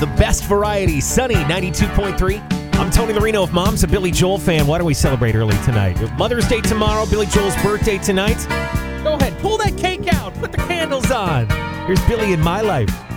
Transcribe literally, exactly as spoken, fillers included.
the best variety. Sunny, ninety-two point three. I'm Tony Marino. If mom's a Billy Joel fan, why don't we celebrate early tonight? Mother's Day tomorrow, Billy Joel's birthday tonight. Go ahead, pull that cake out, put the candles on. Here's Billy in My Life.